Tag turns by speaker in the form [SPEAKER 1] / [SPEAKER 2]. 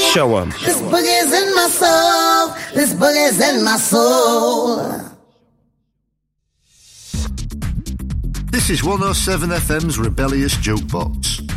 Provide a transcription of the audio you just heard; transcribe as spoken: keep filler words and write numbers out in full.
[SPEAKER 1] Show 'em.
[SPEAKER 2] This boogie's in my soul. This boogie's in my soul.
[SPEAKER 3] This is one oh seven F M's Rebellious Jukebox.